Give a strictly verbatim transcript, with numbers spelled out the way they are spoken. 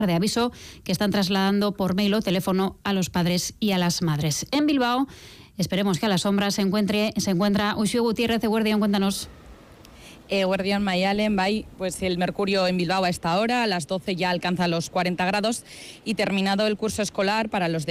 de aviso que están trasladando por mail o teléfono a los padres y a las madres. En Bilbao, esperemos que a la sombra se encuentre se encuentra Uxue Gutiérrez. Eguerdión, cuéntanos. Eguerdión Mayalen, bai, pues el mercurio en Bilbao a esta hora, a las doce ya alcanza los cuarenta grados y terminado el curso escolar para los de